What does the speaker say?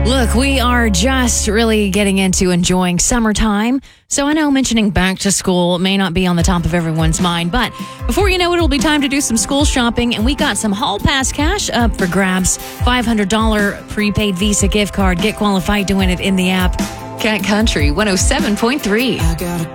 Look, we are just really getting into enjoying summertime. So I know mentioning back to school may not be on the top of everyone's mind, but before you know it, it'll be time to do some school shopping. And we got some Hall Pass cash up for grabs. $500 prepaid Visa gift card. Get qualified to win it in the app. Cat Country 107.3.